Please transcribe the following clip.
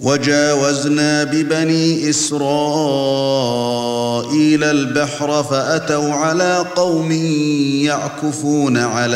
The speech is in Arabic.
وَجَاوَزْنَا بِبَنِي إِسْرَائِيلَ الْبَحْرَ فَأَتَوْا عَلَىٰ قَوْمٍ يَعْكُفُونَ عَلَىٰ